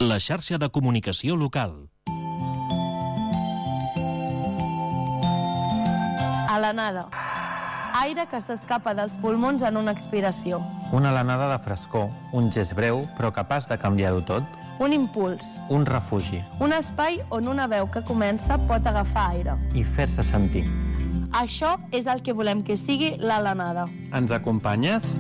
La xarxa de comunicació local. Alenada. Aire que s'escapa dels pulmons en una expiració. Una alenada de frescor, un gest breu però capaç de canviar-ho tot. Un impuls. Un refugi. Un espai on una veu que comença pot agafar aire. I fer-se sentir. Això és el que volem que sigui l'Alenada. Ens acompanyes?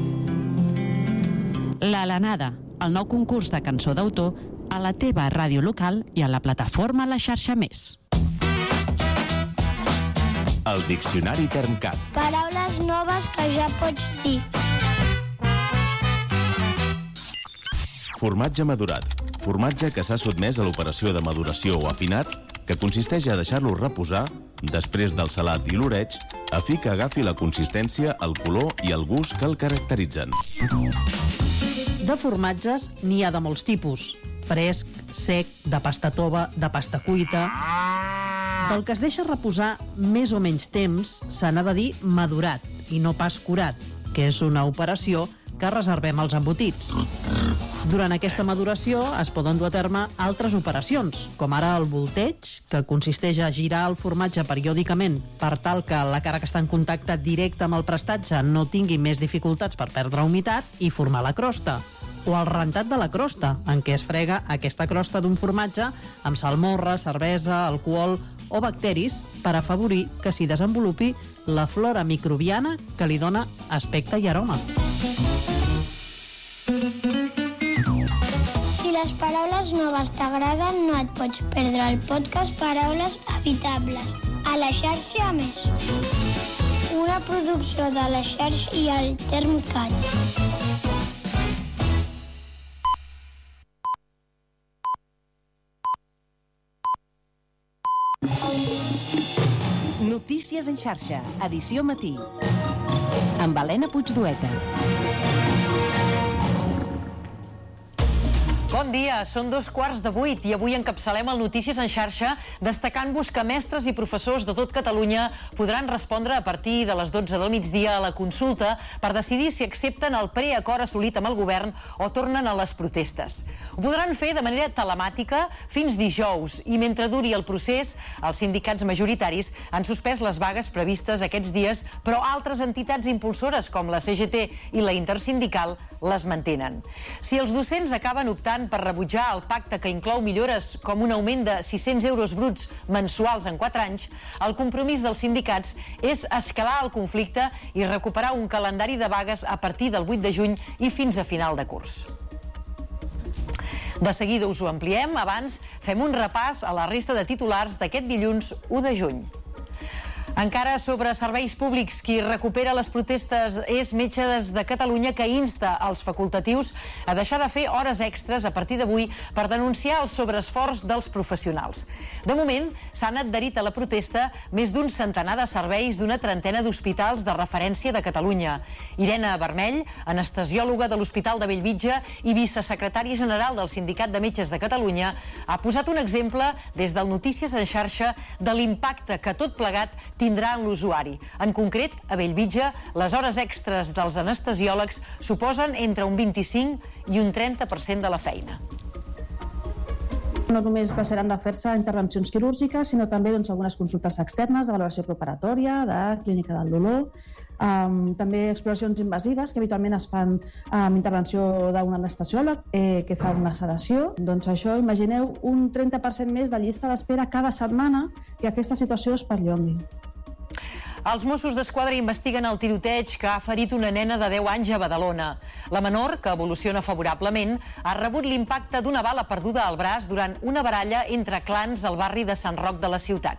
L'Alenada, el nou concurs de cançó d'autor a la teva ràdio local i a la plataforma La Xarxa Més. El Diccionari Termcat. Paraules noves que ja pots dir. Formatge madurat. Formatge que s'ha sotmès a l'operació de maduració o afinat, que consisteix a deixar-lo reposar, després del salat i l'oreig, a fi que agafi la consistència, el color i el gust que el caracteritzen. De formatges n'hi ha de molts tipus. Fresc, sec, de pasta tova, de pasta cuita. Del que es deixa reposar més o menys temps se n'ha de dir madurat i no pas curat, que és una operació que reservem als embotits. Durant aquesta maduració es poden dur a terme altres operacions, com ara el volteig, que consisteix a girar el formatge periòdicament per tal que la cara que està en contacte directe amb el prestatge no tingui més dificultats per perdre humitat i formar la crosta. O el rentat de la crosta, en què es frega aquesta crosta d'un formatge amb salmorra, cervesa, alcohol o bacteris per afavorir que s'hi desenvolupi la flora microbiana que li dona aspecte i aroma. Si les paraules noves t'agraden, no et pots perdre el podcast Paraules Habitables a la xarxa Més. Una producció de la xarxa i el Termcat. Notícies en xarxa, edició matí. Amb Helena Puigdueta. Bon dia, són 7:15 i avui encapçalem el Notícies en xarxa destacant-vos que mestres i professors de tot Catalunya podran respondre a partir de les 12 del migdia a la consulta per decidir si accepten el preacord assolit amb el govern o tornen a les protestes. Ho podran fer de manera telemàtica fins dijous i mentre duri el procés, els sindicats majoritaris han suspès les vagues previstes aquests dies, però altres entitats impulsores com la CGT i la Intersindical les mantenen. Si els docents acaben optant per rebutjar el pacte que inclou millores com un augment de 600 euros bruts mensuals en 4 anys, el compromís dels sindicats és escalar el conflicte i recuperar un calendari de vagues a partir del 8 de juny i fins a final de curs. De seguida us ho ampliem, abans fem un repàs a la resta de titulars d'aquest dilluns 1 de juny. Encara sobre serveis públics, qui recupera les protestes és Metges de Catalunya, que insta els facultatius a deixar de fer hores extres a partir d'avui per denunciar el sobreesforç dels professionals. De moment, s'han adherit a la protesta més d'un centenar de serveis d'una trentena d'hospitals de referència de Catalunya. Irene Vermell, anestesiòloga de l'Hospital de Bellvitge i vicesecretària general del Sindicat de Metges de Catalunya, ha posat un exemple des del Notícies en xarxa de l'impacte que tot plegat tindrà en l'usuari. En concret, a Bellvitge, les hores extres dels anestesiòlegs suposen entre un 25 i un 30% de la feina. No només deixaran de fer-se intervencions quirúrgiques, sinó també algunes consultes externes de valoració preparatòria, de clínica del dolor, també exploracions invasives que habitualment es fan amb intervenció d'un anestesiòleg que fa una sedació. Doncs això, imagineu un 30% més de llista d'espera cada setmana que aquesta situació es perllongui. Els Mossos d'Esquadra investiguen el tiroteig que ha ferit una nena de 10 anys a Badalona. La menor, que evoluciona favorablement, ha rebut l'impacte d'una bala perduda al braç durant una baralla entre clans al barri de Sant Roc de la ciutat.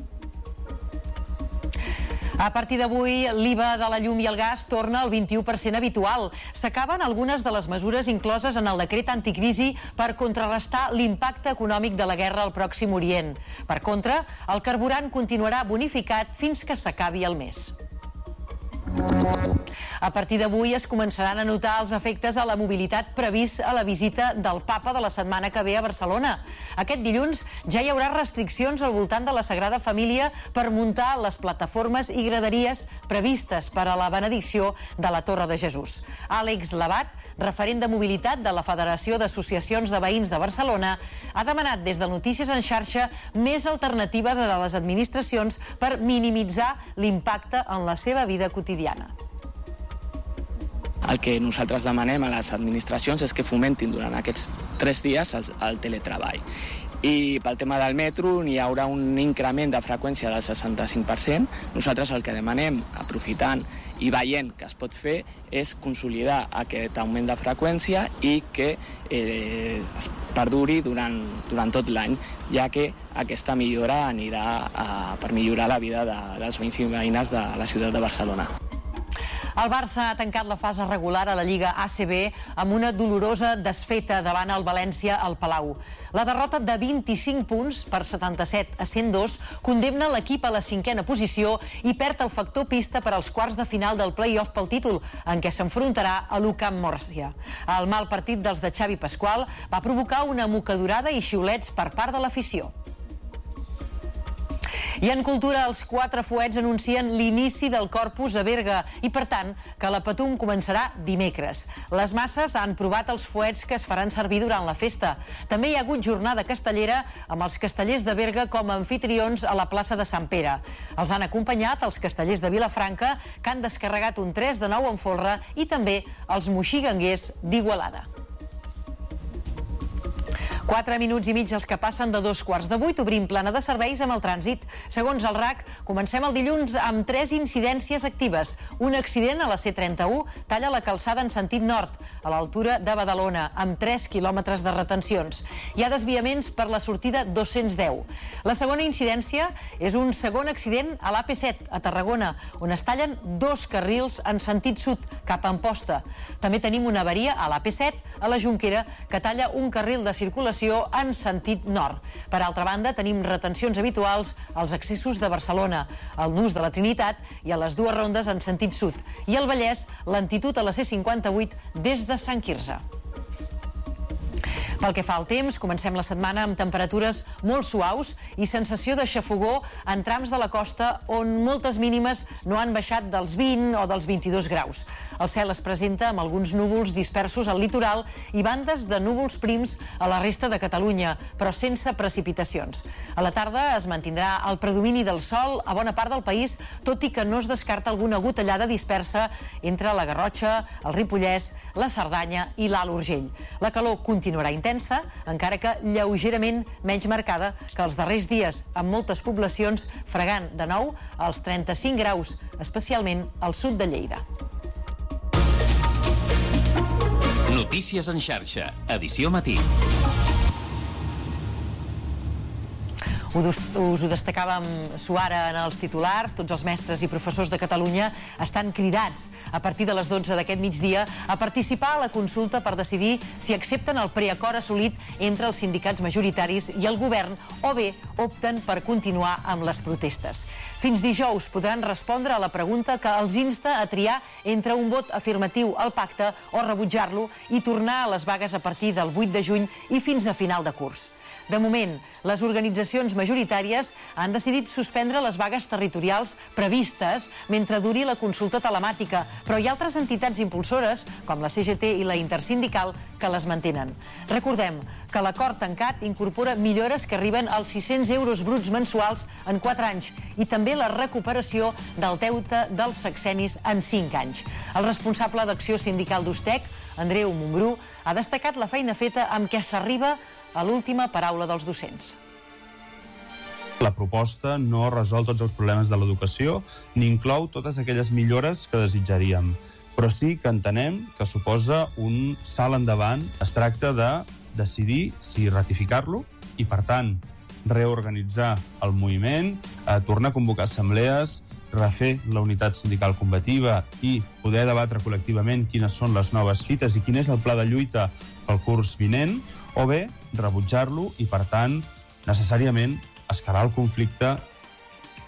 A partir d'avui, l'IVA de la llum i el gas torna al 21% habitual. S'acaben algunes de les mesures incloses en el decret anticrisi per contrarrestar l'impacte econòmic de la guerra al Pròxim Orient. Per contra, el carburant continuarà bonificat fins que s'acabi el mes. A partir d'avui es començaran a notar els efectes a la mobilitat previst a la visita del Papa de la setmana que ve a Barcelona. Aquest dilluns ja hi haurà restriccions al voltant de la Sagrada Família per muntar les plataformes i graderies previstes per a la benedicció de la Torre de Jesús. Àlex Labat, referent de mobilitat de la Federació d'Associacions de Veïns de Barcelona, ha demanat des de Notícies en Xarxa més alternatives a les administracions per minimitzar l'impacte en la seva vida quotidiana. El que nosaltres demanem a les administracions és que fomentin durant aquests 3 dies el teletreball. I pel tema del metro hi haurà un increment de freqüència del 65%. Nosaltres el que demanem, aprofitant i veient que es pot fer, és consolidar aquest augment de freqüència i que es perduri durant tot l'any, ja que aquesta millora anirà per millorar la vida dels veïns i veïnes de la ciutat de Barcelona. El Barça ha tancat la fase regular a la Lliga ACB amb una dolorosa desfeta davant el València al Palau. La derrota de 25 punts per 77 a 102 condemna l'equip a la 5a posició i perd el factor pista per als quarts de final del play-off pel títol, en què s'enfrontarà a l'UCAM Múrcia. El mal partit dels de Xavi Pasqual va provocar una mocadurada i xiulets per part de l'afició. I en cultura, els 4 fuets anuncien l'inici del Corpus a Berga i, per tant, que la Patum començarà dimecres. Les masses han provat els fuets que es faran servir durant la festa. També hi ha hagut jornada castellera amb els castellers de Berga com a anfitrions a la plaça de Sant Pere. Els han acompanyat els castellers de Vilafranca, que han descarregat un 3-9 en folre, i també els moxiganguers d'Igualada. 4 minuts i mig els que passen de 7:15. Obrim plana de serveis amb el trànsit. Segons el RAC, comencem el dilluns amb 3 incidències actives. Un accident a la C31 talla la calçada en sentit nord, a l'altura de Badalona, amb 3 quilòmetres de retencions. Hi ha desviaments per la sortida 210. La segona incidència és un segon accident a l'AP7, a Tarragona, on es tallen 2 carrils en sentit sud, cap a Amposta. També tenim una avaria a l'AP7, a la Jonquera, que talla un carril de circulació en sentit nord. Per altra banda, tenim retencions habituals als accessos de Barcelona, al Nus de la Trinitat i a les 2 rondes en sentit sud. I al Vallès, lentitud a la C58 des de Sant Quirze. Pel que fa al temps, comencem la setmana amb temperatures molt suaus i sensació de xafogor en trams de la costa on moltes mínimes no han baixat dels 20 o dels 22 graus. El cel es presenta amb alguns núvols dispersos al litoral i bandes de núvols prims a la resta de Catalunya, però sense precipitacions. A la tarda es mantindrà el predomini del sol a bona part del país, tot i que no es descarta alguna gotellada dispersa entre la Garrotxa, el Ripollès, la Cerdanya i l'Alt Urgell. La calor continuarà intensa, encara que lleugerament menys marcada que els darrers dies, amb moltes poblacions fregant de nou als 35 graus, especialment al sud de Lleida. Notícies en xarxa, edició matí. Us ho destacàvem suara en els titulars. Tots els mestres i professors de Catalunya estan cridats a partir de les 12 d'aquest migdia a participar a la consulta per decidir si accepten el preacord assolit entre els sindicats majoritaris i el govern o bé opten per continuar amb les protestes. Fins dijous podran respondre a la pregunta que els insta a triar entre un vot afirmatiu al pacte o rebutjar-lo i tornar a les vagues a partir del 8 de juny i fins a final de curs. De moment, les organitzacions majoritàries han decidit suspendre les vagues territorials previstes mentre duri la consulta telemàtica, però hi ha altres entitats impulsores, com la CGT i la Intersindical, que les mantenen. Recordem que l'acord tancat incorpora millores que arriben als 600 euros bruts mensuals en 4 anys i també la recuperació del deute dels sexennis en 5 anys. El responsable d'Acció Sindical d'Ustec, Andreu Montbrú, ha destacat la feina feta amb què s'arriba a l'última paraula dels docents. La proposta no resol tots els problemes de l'educació ni inclou totes aquelles millores que desitjaríem, però sí que entenem que suposa un salt endavant. Es tracta de decidir si ratificar-lo i, per tant, reorganitzar el moviment, tornar a convocar assemblees, refer la unitat sindical combativa i poder debatre col·lectivament quines són les noves fites i quin és el pla de lluita pel curs vinent, o bé rebutjar-lo i, per tant, necessàriament escalar el conflicte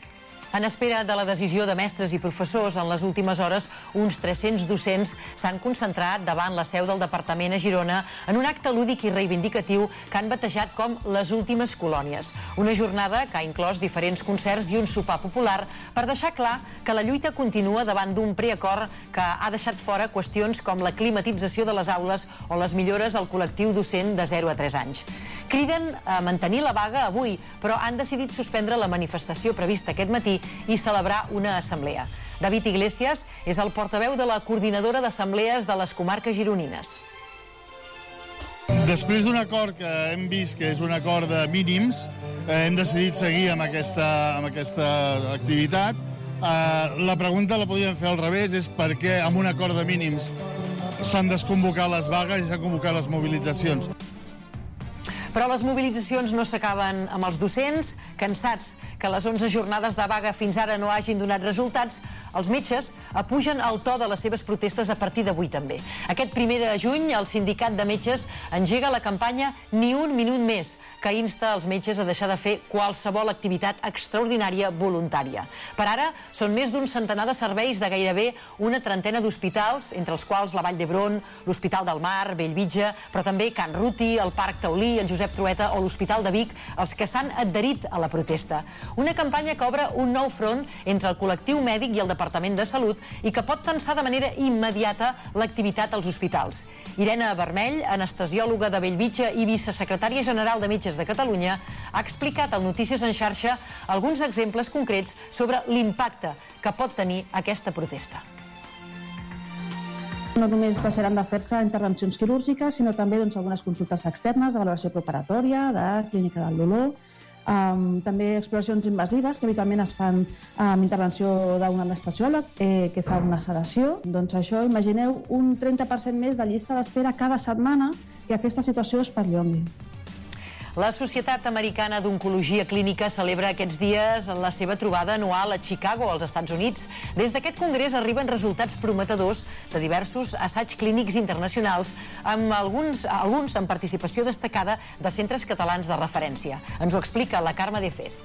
En espera de la decisió de mestres i professors, en les últimes hores, uns 300 docents s'han concentrat davant la seu del departament a Girona en un acte lúdic i reivindicatiu que han batejat com les últimes colònies. Una jornada que ha inclòs diferents concerts i un sopar popular per deixar clar que la lluita continua davant d'un preacord que ha deixat fora qüestions com la climatització de les aules o les millores al col·lectiu docent de 0 a 3 anys. Criden a mantenir la vaga avui, però han decidit suspendre la manifestació prevista aquest matí i celebrar una assemblea. David Iglesias és el portaveu de la coordinadora d'assemblees de les comarques gironines. Després d'un acord que hem vist que és un acord de mínims, hem decidit seguir amb aquesta activitat. La pregunta la podíem fer al revés, és per què amb un acord de mínims s'han desconvocat les vagues i s'han convocat les mobilitzacions. Però les mobilitzacions no s'acaben amb els docents. Cansats que les 11 jornades de vaga fins ara no hagin donat resultats, els metges apugen el to de les seves protestes a partir d'avui també. Aquest 1 de juny, el sindicat de metges engega la campanya Ni un minut més, que insta els metges a deixar de fer qualsevol activitat extraordinària voluntària. Per ara, són més d'un centenar de serveis de gairebé una trentena d'hospitals, entre els quals la Vall d'Hebron, l'Hospital del Mar, Bellvitge, però també Can Ruti, el Parc Taulí, el Josep Trueta o l'Hospital de Vic, els que s'han adherit a la protesta. Una campanya que obre un nou front entre el col·lectiu mèdic i el Departament de Salut i que pot tensar de manera immediata l'activitat als hospitals. Irene Vermell, anestesiòloga de Bellvitge i vicesecretària general de Metges de Catalunya, ha explicat al Notícies en Xarxa alguns exemples concrets sobre l'impacte que pot tenir aquesta protesta. No només deixaran de fer-se intervencions quirúrgiques, sinó també algunes consultes externes de valoració preparatòria, de clínica del dolor, també exploracions invasives que habitualment es fan amb intervenció d'un anestesiòleg que fa una sedació. Doncs això, imagineu un 30% més de llista d'espera cada setmana que aquesta situació es perllongui. La Societat Americana d'Oncologia Clínica celebra aquests dies la seva trobada anual a Chicago, als Estats Units. Des d'aquest congrés arriben resultats prometedors de diversos assaigs clínics internacionals, amb alguns amb participació destacada de centres catalans de referència. Ens ho explica la Carme de Fez.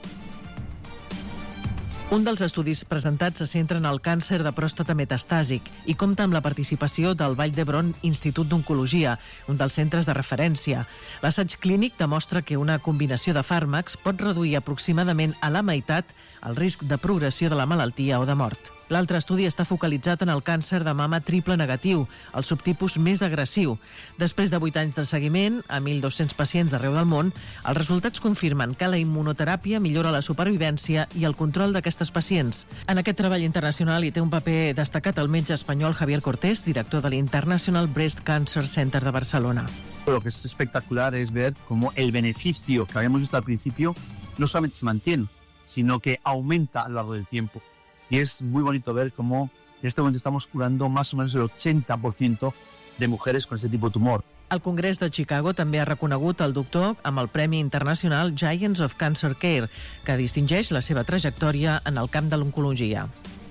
Un dels estudis presentats se centra en el càncer de pròstata metastàsic i compta amb la participació del Vall d'Hebron Institut d'Oncologia, un dels centres de referència. L'assaig clínic demostra que una combinació de fàrmacs pot reduir aproximadament a la meitat el risc de progressió de la malaltia o de mort. L'altre estudi està focalitzat en el càncer de mama triple negatiu, el subtipus més agressiu. Després de 8 anys de seguiment, a 1.200 pacients d'arreu del món, els resultats confirmen que la immunoteràpia millora la supervivència i el control d'aquestes pacients. En aquest treball internacional hi té un paper destacat el metge espanyol Javier Cortés, director de l'International Breast Cancer Center de Barcelona. Lo que es espectacular es ver cómo el beneficio que habíamos visto al principio no solamente se mantiene, sino que aumenta a lo largo del tiempo. Y es muy bonito ver cómo en este momento estamos curando más o menos el 80% de mujeres con este tipo de tumor. El Congrés de Chicago també ha reconegut el doctor amb el Premi Internacional Giants of Cancer Care, que distingeix la seva trajectòria en el camp de l'oncologia.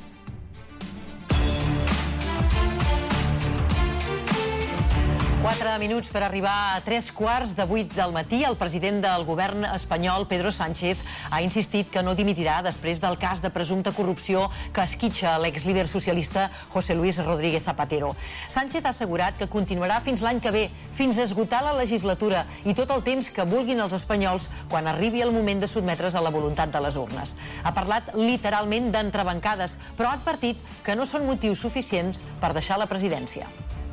Quatre minuts per arribar a 7:45 del matí. El president del govern espanyol, Pedro Sánchez, ha insistit que no dimitirà després del cas de presumpta corrupció que esquitxa l'exlíder socialista José Luis Rodríguez Zapatero. Sánchez ha assegurat que continuarà fins l'any que ve, fins a esgotar la legislatura i tot el temps que vulguin els espanyols quan arribi el moment de sotmetre's a la voluntat de les urnes. Ha parlat literalment d'entrebancades, però ha advertit que no són motius suficients per deixar la presidència.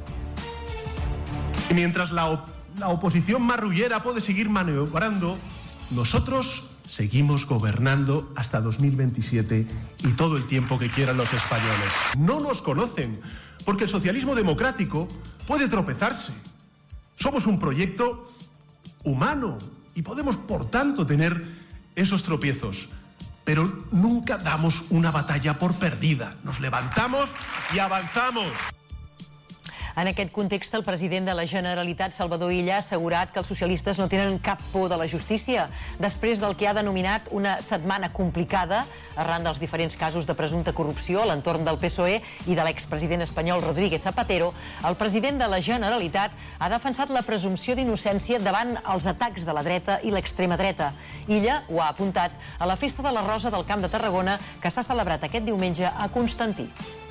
Mientras la oposición marrullera puede seguir maniobrando, nosotros seguimos gobernando hasta 2027 y todo el tiempo que quieran los españoles. No nos conocen, porque el socialismo democrático puede tropezarse. Somos un proyecto humano y podemos, por tanto, tener esos tropiezos. Pero nunca damos una batalla por perdida. Nos levantamos y avanzamos. En aquest context, el president de la Generalitat, Salvador Illa, ha assegurat que els socialistes no tenen cap por de la justícia, després del que ha denominat una setmana complicada arran dels diferents casos de presumpta corrupció a l'entorn del PSOE i de l'expresident espanyol Rodríguez Zapatero. El president de la Generalitat ha defensat la presumpció d'innocència davant els atacs de la dreta i l'extrema dreta. Illa ho ha apuntat a la Festa de la Rosa del Camp de Tarragona, que s'ha celebrat aquest diumenge a Constantí.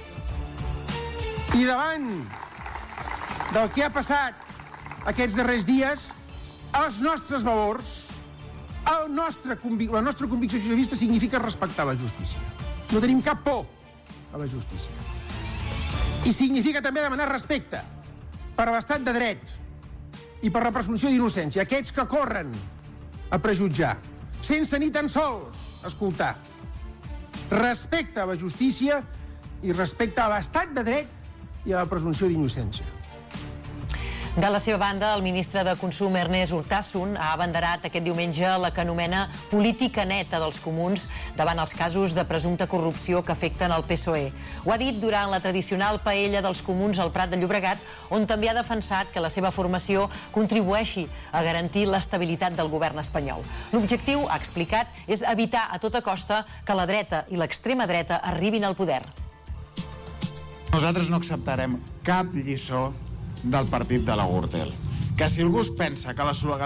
I davant del que ha passat aquests darrers dies, els nostres valors, la nostra convicció socialista significa respectar la justícia. No tenim cap por a la justícia. I significa també demanar respecte per a l'estat de dret i per la presumpció d'innocència. Aquests que corren a prejutjar, sense ni tan sols escoltar. Respecte a la justícia i respecte a l'estat de dret i a la presumpció d'innocència. De la seva banda, el ministre de Consum, Ernest Urtasun, ha abanderat aquest diumenge la que anomena política neta dels comuns davant els casos de presumpta corrupció que afecten el PSOE. Ho ha dit durant la tradicional paella dels comuns al Prat de Llobregat, on també ha defensat que la seva formació contribueixi a garantir l'estabilitat del govern espanyol. L'objectiu, ha explicat, és evitar a tota costa que la dreta i l'extrema dreta arribin al poder. Nosaltres no acceptarem cap lliçó del partit de la Gürtel. Que si algú es pensa que la solució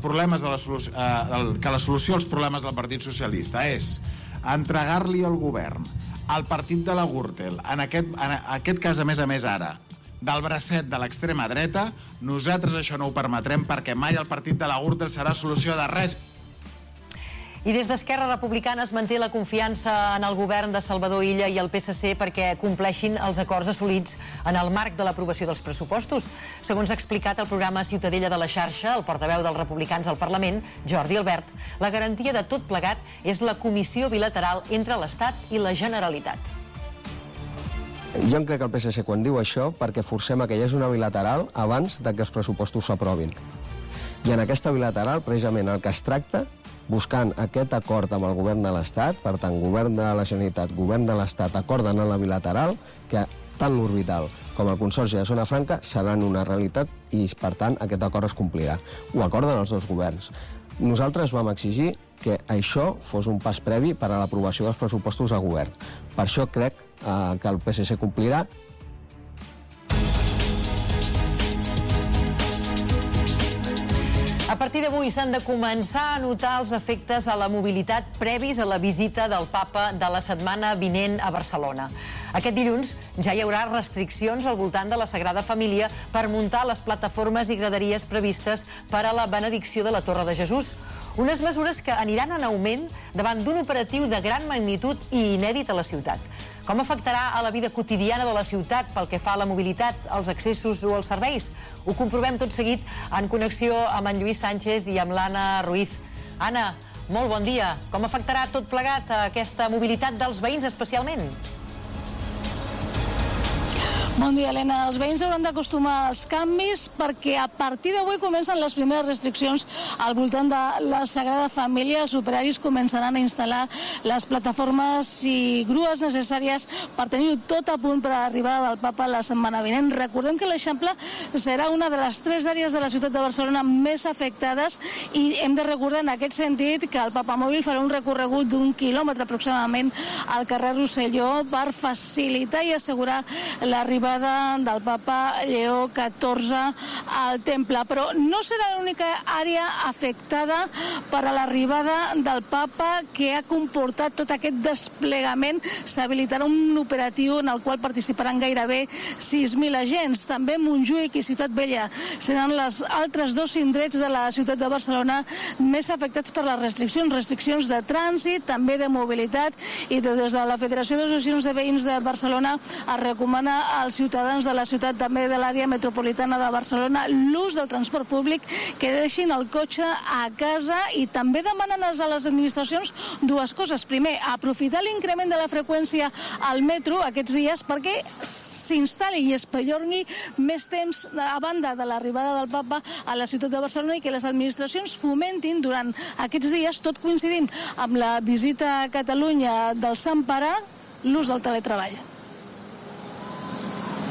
als problemes del Partit Socialista és entregar-li el govern al partit de la Gürtel, en aquest cas, a més ara, del bracet de l'extrema dreta, nosaltres això no ho permetrem perquè mai el partit de la Gürtel serà solució de res. I des d'Esquerra Republicana es manté la confiança en el govern de Salvador Illa i el PSC perquè compleixin els acords assolits en el marc de l'aprovació dels pressupostos. Segons ha explicat el programa Ciutadella de la Xarxa, el portaveu dels republicans al Parlament, Jordi Albert, la garantia de tot plegat és la comissió bilateral entre l'Estat i la Generalitat. Jo em crec el PSC quan diu això perquè forcem que hi hagi una bilateral abans de que els pressupostos s'aprovin. I en aquesta bilateral, precisament, el que es tracta buscant aquest acord amb el govern de l'Estat, per tant, govern de la Generalitat, govern de l'Estat, acorden en la bilateral, que tant l'Orbital com el Consorci de Zona Franca seran una realitat i, per tant, aquest acord es complirà. Ho acorden els dos governs. Nosaltres vam exigir que això fos un pas previ per a l'aprovació dels pressupostos a govern. Per això crec que el PSC complirà. A partir d'avui s'han de començar a notar els efectes a la mobilitat previs a la visita del papa de la setmana vinent a Barcelona. Aquest dilluns ja hi haurà restriccions al voltant de la Sagrada Família per muntar les plataformes i graderies previstes per a la benedicció de la Torre de Jesús. Unes mesures que aniran en augment davant d'un operatiu de gran magnitud i inèdit a la ciutat. Com afectarà a la vida quotidiana de la ciutat pel que fa a la mobilitat, als accessos o als serveis? Ho comprovem tot seguit en connexió amb en Lluís Sánchez i amb l'Anna Ruiz. Anna, molt bon dia. Com afectarà tot plegat a aquesta mobilitat dels veïns especialment? Bon dia, Helena. Els veïns hauran d'acostumar als canvis perquè a partir d'avui comencen les primeres restriccions al voltant de la Sagrada Família. Els operaris començaran a instal·lar les plataformes i grues necessàries per tenir-ho tot a punt per a l'arribada del papa la setmana vinent. Recordem que l'Eixample serà una de les 3 àrees de la ciutat de Barcelona més afectades i hem de recordar en aquest sentit que el papamòbil farà un recorregut d'1 quilòmetre aproximadament al carrer Rosselló per facilitar i assegurar l'arribada del papa Lleó XIV al temple, però no serà l'única àrea afectada per a l'arribada del papa que ha comportat tot aquest desplegament. S'habilitarà un operatiu en el qual participaran gairebé 6.000 agents. També Montjuïc i Ciutat Vella seran els altres 2 indrets de la ciutat de Barcelona més afectats per les restriccions de trànsit, també de mobilitat, i des de la Federació d'Associacions de Veïns de Barcelona es recomana als ciutadans de la ciutat, també de l'àrea metropolitana de Barcelona, l'ús del transport públic, que deixin el cotxe a casa, i també demanen a les administracions 2 coses. Primer, aprofitar l'increment de la freqüència al metro aquests dies perquè s'instal·li i es perllongui més temps a banda de l'arribada del papa a la ciutat de Barcelona i que les administracions fomentin durant aquests dies, tot coincidint amb la visita a Catalunya del Sant Pare, l'ús del teletreball.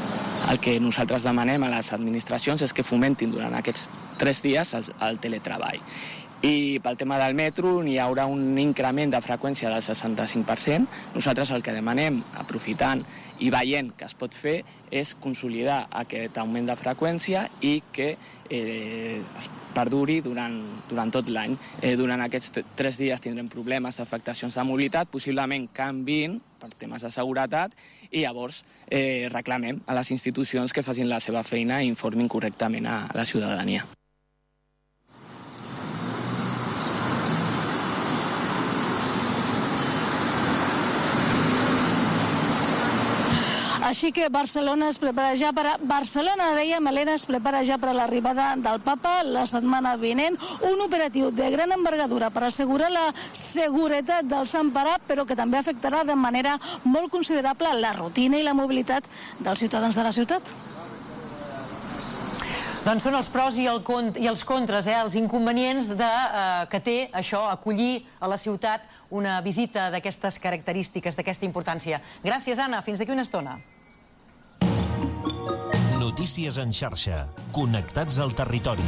El que nosaltres demanem a les administracions és que fomentin durant aquests 3 dies el teletreball. I pel tema del metro hi haurà un increment de freqüència del 65%. Nosaltres el que demanem, aprofitant i veient que es pot fer, és consolidar aquest augment de freqüència i que es perduri durant tot l'any. Durant aquests 3 dies tindrem problemes d'afectacions de mobilitat, possiblement canviïn per temes de seguretat, i llavors reclamem a les institucions que facin la seva feina i informin correctament a la ciutadania. Així que Barcelona es prepara ja per Helena es prepara ja per a l'arribada del papa la setmana vinent. Un operatiu de gran envergadura per assegurar la seguretat del Sant Pare, però que també afectarà de manera molt considerable la rutina i la mobilitat dels ciutadans de la ciutat. Doncs són els pros i els contres, els inconvenients que té això, acollir a la ciutat una visita d'aquestes característiques, d'aquesta importància. Gràcies, Anna. Fins d'aquí una estona. Notícies en xarxa. Connectats al territori.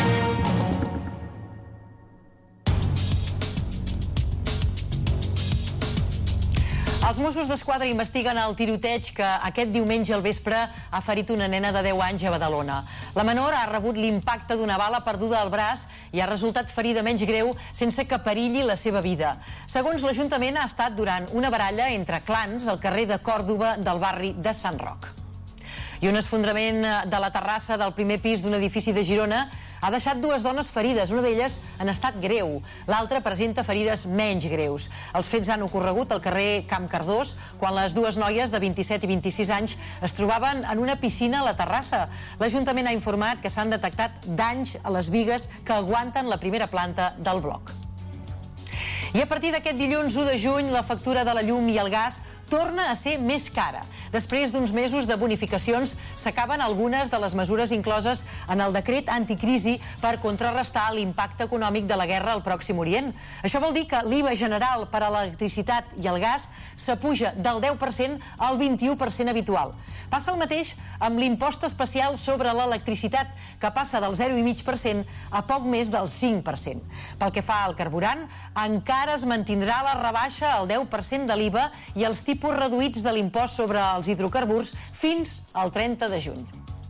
Els Mossos d'Esquadra investiguen el tiroteig que aquest diumenge al vespre ha ferit una nena de 10 anys a Badalona. La menor ha rebut l'impacte d'una bala perduda al braç i ha resultat ferida menys greu sense que perilli la seva vida. Segons l'Ajuntament, ha estat durant una baralla entre clans al carrer de Còrdova del barri de Sant Roc. I un esfondrament de la terrassa del primer pis d'un edifici de Girona ha deixat 2 dones ferides, una d'elles en estat greu. L'altra presenta ferides menys greus. Els fets han ocorregut al carrer Camp Cardós, quan les 2 noies de 27 i 26 anys es trobaven en una piscina a la terrassa. L'Ajuntament ha informat que s'han detectat danys a les bigues que aguanten la primera planta del bloc. I a partir d'aquest dilluns 1 de juny, la factura de la llum i el gas torna a ser més cara. Després d'uns mesos de bonificacions, s'acaben algunes de les mesures incloses en el decret anticrisi per contrarrestar l'impacte econòmic de la guerra al Pròxim Orient. Això vol dir que l'IVA general per a l'electricitat i el gas s'apuja del 10% al 21% habitual. Passa el mateix amb l'impost especial sobre l'electricitat, que passa del 0,5% a poc més del 5%. Pel que fa al carburant, encara es mantindrà la rebaixa al 10% de l'IVA i els tipus reduïts de l'impost sobre els hidrocarburs fins al 30 de juny.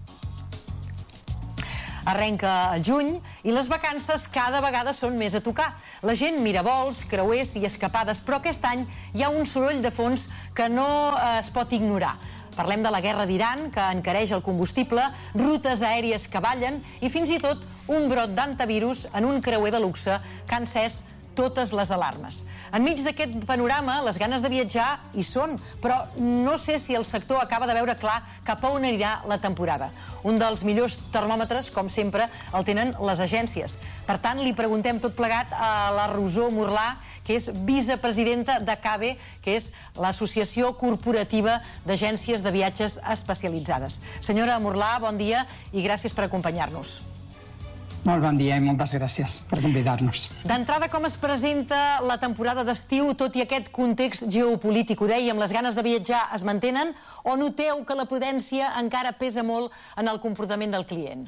Arrenca el juny i les vacances cada vegada són més a tocar. La gent mira vols, creuers i escapades, però aquest any hi ha un soroll de fons que no es pot ignorar. Parlem de la guerra d'Iran, que encareix el combustible, rutes aèries que ballen i fins i tot un brot d'antivirus en un creuer de luxe que ha encès totes les alarmes. Enmig d'aquest panorama, les ganes de viatjar hi són, però no sé si el sector acaba de veure clar cap a on anirà la temporada. Un dels millors termòmetres, com sempre, el tenen les agències. Per tant, li preguntem tot plegat a la Rosó Murlà, que és vicepresidenta de CABE, que és l'Associació Corporativa d'Agències de Viatges Especialitzades. Senyora Murlà, bon dia i gràcies per acompanyar-nos. Molt bon dia i moltes gràcies per convidar-nos. D'entrada, com es presenta la temporada d'estiu, tot i aquest context geopolític? Ho dèiem, les ganes de viatjar es mantenen o noteu que la prudència encara pesa molt en el comportament del client?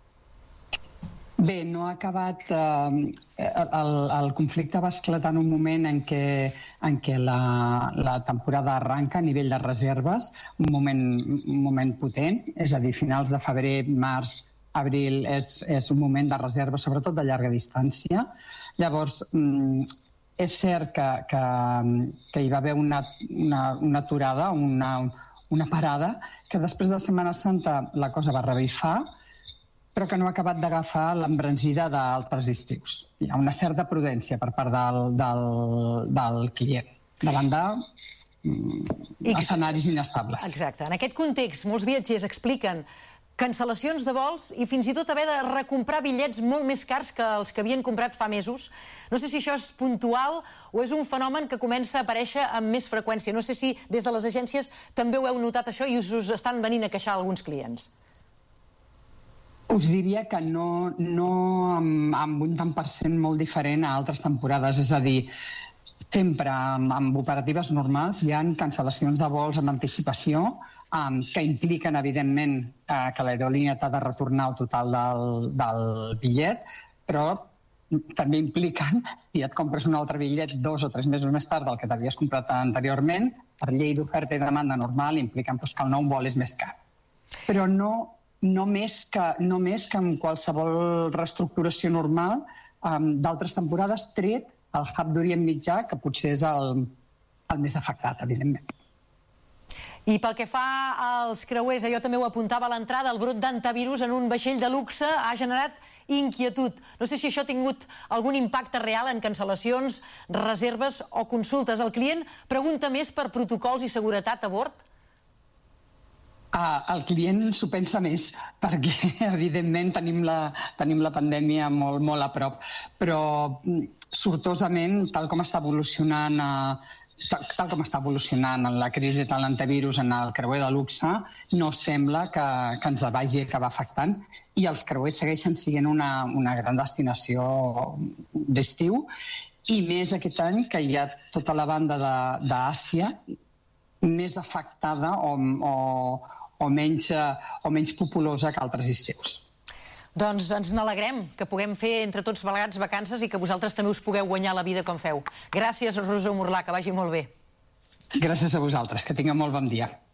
Bé, no ha acabat... El conflicte va esclatar en un moment en què la temporada arranca a nivell de reserves, un moment potent, és a dir, finals de febrer, març, abril és un moment de reserva, sobretot de llarga distància. Llavors, és cert que hi va haver una aturada, una parada, que després de Setmana Santa la cosa va revifar, però que no ha acabat d'agafar l'embranzida d'altres estius. Hi ha una certa prudència per part del client, davant d'escenaris inestables. Exacte. En aquest context, molts viatgers expliquen cancel·lacions de vols i fins i tot haver de recomprar bitllets molt més cars que els que havien comprat fa mesos. No sé si això és puntual o és un fenomen que comença a aparèixer amb més freqüència. No sé si des de les agències també ho heu notat això i us estan venint a queixar alguns clients. Us diria que no amb un tant per cent molt diferent a altres temporades. És a dir, sempre amb operatives normals hi ha cancel·lacions de vols amb anticipació que impliquen, evidentment, que l'aerolínia t'ha de retornar el total del bitllet, però també impliquen, si et compres un altre bitllet 2 o 3 mesos més tard del que t'havies comprat anteriorment, per llei d'oferta i demanda normal, impliquen que el nou vol és més car. Però no més que en qualsevol reestructuració normal d'altres temporades, tret el hub d'Orient Mitjà, que potser és el més afectat, evidentment. I pel que fa als creuers, jo també ho apuntava a l'entrada, el brot d'antivirus en un vaixell de luxe ha generat inquietud. No sé si això ha tingut algun impacte real en cancel·lacions, reserves o consultes. El client pregunta més per protocols i seguretat a bord? El client s'ho pensa més, perquè, evidentment, tenim la pandèmia molt a prop. Però, sortosament, tal com està evolucionant en la crisi de l'antivirus en el creuer de luxe, no sembla que ens vagi acabar afectant, i els creuers segueixen sent una gran destinació d'estiu, i més aquest any que hi ha tota la banda d'Àsia més afectada o menys populosa que altres estius. Doncs ens n'alegrem que puguem fer entre tots plegats vacances i que vosaltres també us pugueu guanyar la vida com feu. Gràcies, Rosó Murlà, que vagi molt bé. Gràcies a vosaltres, que tingueu molt bon dia.